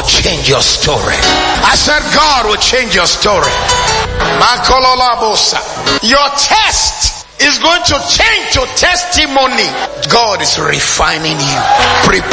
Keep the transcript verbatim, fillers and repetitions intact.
change your story. I said God will change your story. Your test is going to change to testimony. God is refining you. Prepare